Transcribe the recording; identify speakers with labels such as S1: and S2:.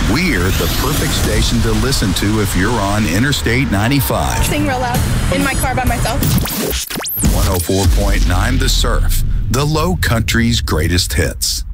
S1: We're the perfect station to listen to if you're on Interstate 95.
S2: Sing real loud in my car by myself.
S1: 104.9 The Surf, the Low Country's greatest hits.